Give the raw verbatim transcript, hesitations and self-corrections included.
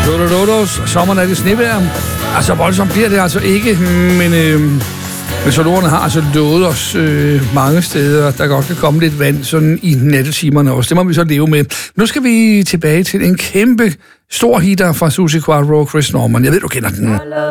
Sommernat i snevejr. Altså, voldsomt bliver det altså ikke, men øh, meteorologerne har altså lovet os øh, mange steder, der godt kan komme lidt vand sådan i nattetimerne også. Det må vi så leve med. Nu skal vi tilbage til en kæmpe stor hitter fra Suzi Quatro, Chris Norman. Jeg ved, du kender den.